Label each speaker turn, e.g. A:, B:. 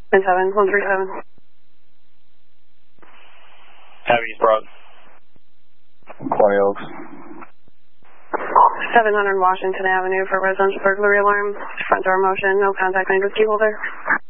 A: 97137.
B: Happy East Broad.
C: Quarry Oaks.
A: 700 Washington Avenue for residential burglary alarm. Front door motion, no contact made with key holder.